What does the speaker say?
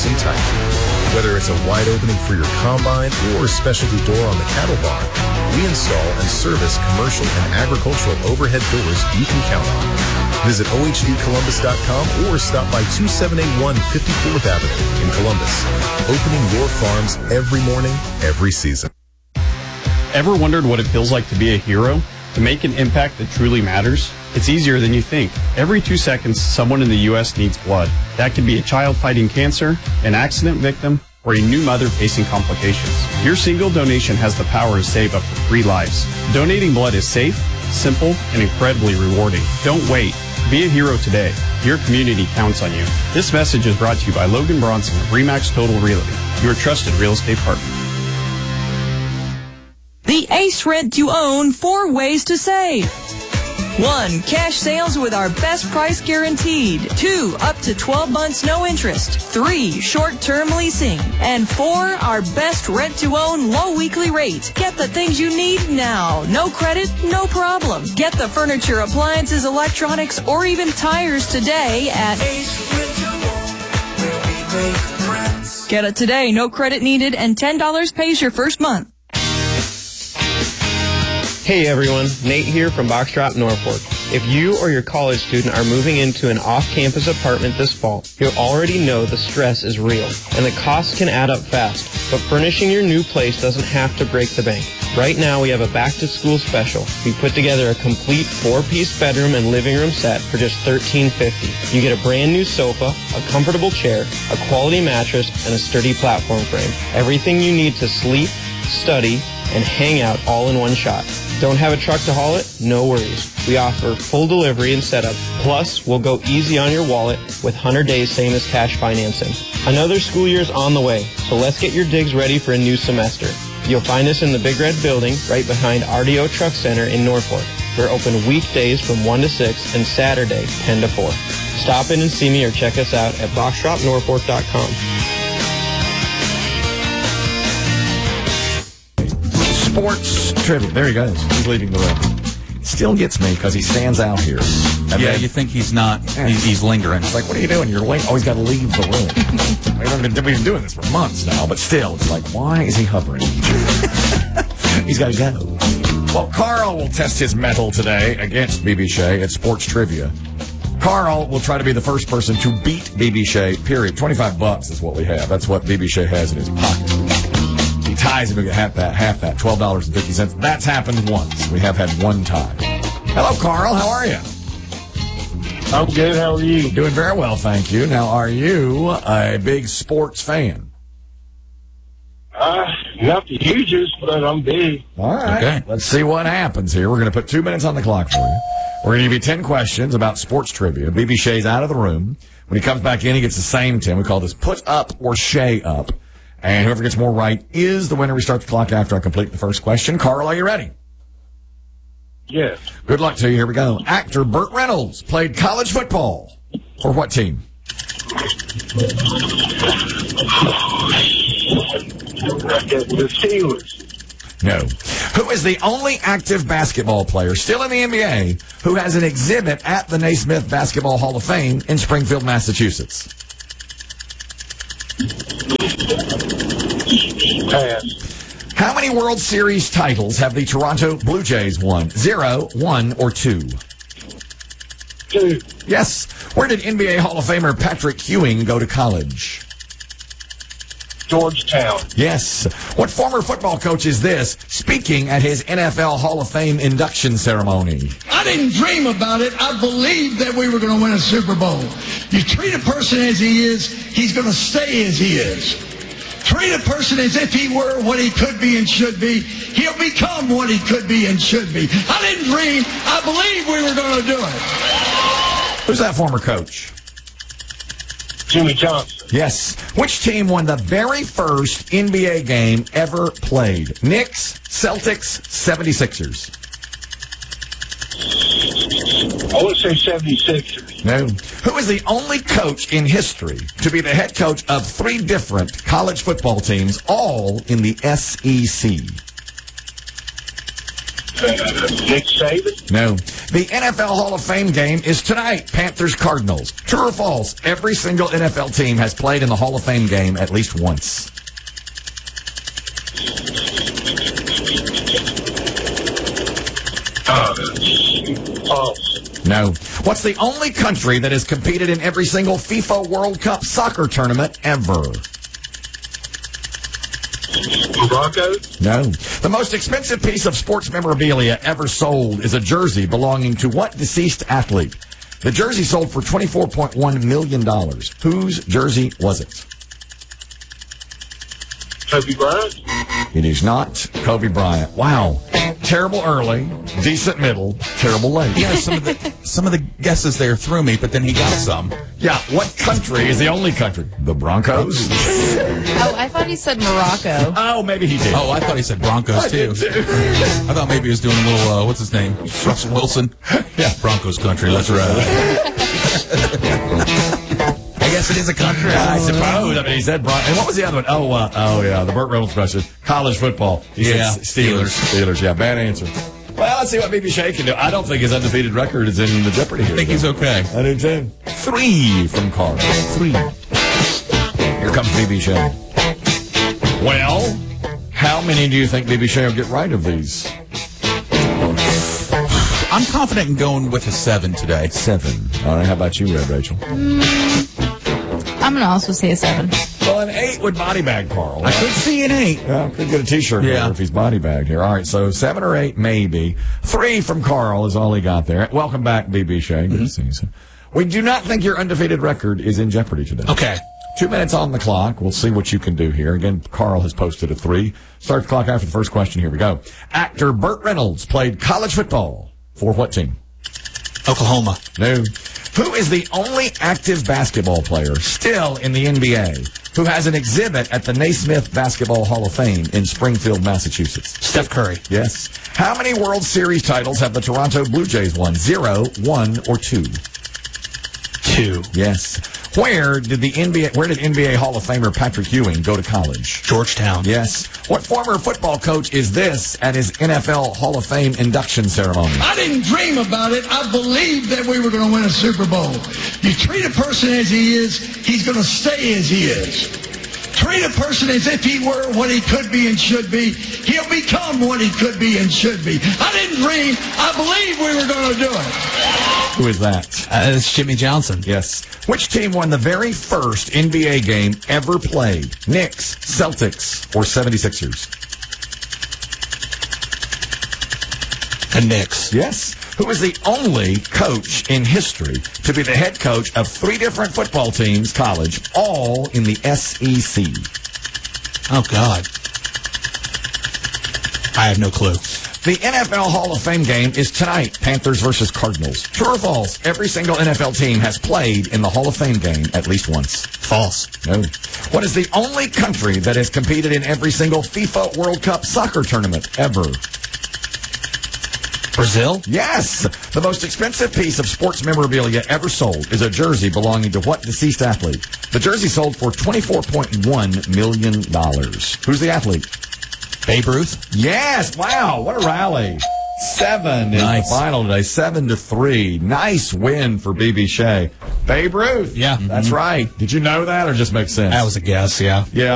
close them tight. Whether it's a wide opening for your combine or a specialty door on the cattle barn, we install and service commercial and agricultural overhead doors you can count on. Visit OHDColumbus.com or stop by 2781 54th Avenue in Columbus. Opening your farms every morning, every season. Ever wondered what it feels like to be a hero? To make an impact that truly matters? It's easier than you think. Every 2 seconds, someone in the U.S. needs blood. That could be a child fighting cancer, an accident victim, or a new mother facing complications. Your single donation has the power to save up to 3 lives. Donating blood is safe, simple, and incredibly rewarding. Don't wait. Be a hero today. Your community counts on you. This message is brought to you by Logan Bronson of RE/MAX Total Realty, your trusted real estate partner. The Ace Rent to Own 4 ways to save. 1. Cash sales with our best price guaranteed. 2. Up to 12 months, no interest. 3. Short-term leasing. And 4. Our best rent-to-own low weekly rate. Get the things you need now. No credit, no problem. Get the furniture, appliances, electronics, or even tires today at Ace Rent-to-Own, where we make friends. Get it today, no credit needed, and $10 pays your first month. Hey everyone, Nate here from Box Drop Norfolk. If you or your college student are moving into an off-campus apartment this fall, you already know the stress is real and the costs can add up fast. But furnishing your new place doesn't have to break the bank. Right now we have a back-to-school special. We put together a complete 4-piece bedroom and living room set for just $13.50. You get a brand new sofa, a comfortable chair, a quality mattress, and a sturdy platform frame. Everything you need to sleep, study, and hang out all in one shot. Don't have a truck to haul it? No worries. We offer full delivery and setup. Plus, we'll go easy on your wallet with 100 days same as cash financing. Another school year's on the way, so let's get your digs ready for a new semester. You'll find us in the Big Red Building right behind RDO Truck Center in Norfolk. We're open weekdays from 1 to 6 and Saturday 10 to 4. Stop in and see me or check us out at boxdropnorfolk.com. Sports trivia. There he goes. He's leaving the room. Still gets me because he stands out here. And yeah, you think he's not. He's lingering. It's like, what are you doing? You're always got to leave the room. We've been doing this for months now, but still, it's like, why is he hovering? He's got to go. Well, Carl will test his mettle today against BB Shea at Sports Trivia. Carl will try to be the first person to beat BB Shea, period. $25 is what we have. That's what BB Shea has in his pocket. He ties him to get half that, $12.50. That's happened once. We have had one time. Hello, Carl. How are you? I'm good. How are you? Doing very well, thank you. Now, are you a big sports fan? Not the hugest, but I'm big. All right. Okay. Let's see what happens here. We're going to put 2 minutes on the clock for you. We're going to give you 10 questions about sports trivia. BB Shea's out of the room. When he comes back in, he gets the same 10. We call this put up or Shea up. And whoever gets more right is the winner. We start the clock after I complete the first question. Carl, are you ready? Yes. Good luck to you. Here we go. Actor Burt Reynolds played college football. For what team? The Steelers. No. Who is the only active basketball player still in the NBA who has an exhibit at the Naismith Basketball Hall of Fame in Springfield, Massachusetts? Pass. How many World Series titles have the Toronto Blue Jays won? 0, 1, or 2? 2. Yes. Where did NBA Hall of Famer Patrick Ewing go to college? Georgetown. Yes. What former football coach is this speaking at his NFL Hall of Fame induction ceremony? I didn't dream about it. I believed that we were going to win a Super Bowl. You treat a person as he is, he's going to stay as he is. Treat a person as if he were what he could be and should be. He'll become what he could be and should be. I didn't dream. I believed we were going to do it. Who's that former coach? Jimmy Johnson. Yes. Which team won the very first NBA game ever played? Knicks, Celtics, 76ers. I would say 76ers. No. Who is the only coach in history to be the head coach of 3 different college football teams, all in the SEC? Nick Saban? No. The NFL Hall of Fame game is tonight. Panthers-Cardinals. True or false? Every single NFL team has played in the Hall of Fame game at least once. False. No. What's the only country that has competed in every single FIFA World Cup soccer tournament ever? Morocco? No. The most expensive piece of sports memorabilia ever sold is a jersey belonging to what deceased athlete? The jersey sold for $24.1 million. Whose jersey was it? Kobe Bryant? It is not Kobe Bryant. Wow. Terrible early, decent middle, terrible late. Yeah, some of the guesses there threw me, but then he got some. Yeah, what country is the only country? The Broncos? Oh, I thought he said Morocco. Oh, maybe he did. Oh, I thought he said Broncos, too. I thought maybe he was doing a little, what's his name? Russell Wilson? Yeah, Broncos country, let's ride. I guess it is a country. I suppose. I mean, he said Broncos. And what was the other one? Oh, yeah, the Burt Reynolds question. College football. He said Steelers, yeah, bad answer. Well, let's see what BB Shea can do. I don't think his undefeated record is in the jeopardy here. I think he's okay. I do, too. 3 from Carl. 3. Here comes BB Shea. Well, how many do you think BB Shea will get right of these? I'm confident in going with a 7 today. 7. All right, how about you, Rachel? I'm going to also say a 7. Well, an 8 would body bag Carl. I could see an 8. Yeah, could get a T-shirt here if he's body bagged here. All right, so 7 or 8, maybe. 3 from Carl is all he got there. Welcome back, BB Shea. Good to see you. We do not think your undefeated record is in jeopardy today. Okay. 2 minutes on the clock. We'll see what you can do here. Again, Carl has posted a 3. Start the clock after the first question. Here we go. Actor Burt Reynolds played college football for what team? Oklahoma. No. Who is the only active basketball player still in the NBA who has an exhibit at the Naismith Basketball Hall of Fame in Springfield, Massachusetts? Steph Curry. Yes. How many World Series titles have the Toronto Blue Jays won? 0, 1, or 2? 2. Yes. Where did NBA Hall of Famer Patrick Ewing go to college? Georgetown. Yes. What former football coach is this at his NFL Hall of Fame induction ceremony? I didn't dream about it. I believed that we were going to win a Super Bowl. You treat a person as he is, he's going to stay as he is. Treat a person as if he were what he could be and should be. He'll become what he could be and should be. I didn't dream. I believed we were going to do it. Who is that? It's Jimmy Johnson. Yes. Which team won the very first NBA game ever played? Knicks, Celtics, or 76ers? The Knicks. Yes. Who is the only coach in history to be the head coach of 3 different football teams, college, all in the SEC? Oh, God. I have no clue. The NFL Hall of Fame game is tonight, Panthers versus Cardinals. True or false? Every single NFL team has played in the Hall of Fame game at least once. False. No. What is the only country that has competed in every single FIFA World Cup soccer tournament ever? Brazil? Yes. The most expensive piece of sports memorabilia ever sold is a jersey belonging to what deceased athlete? The jersey sold for $24.1 million. Who's the athlete? Babe Ruth? Yes. Wow. What a rally. 7 in the final today. 7-3. Nice win for BB Shea. Babe Ruth. Yeah. That's right. Did you know that or just make sense? That was a guess, yeah. Yeah.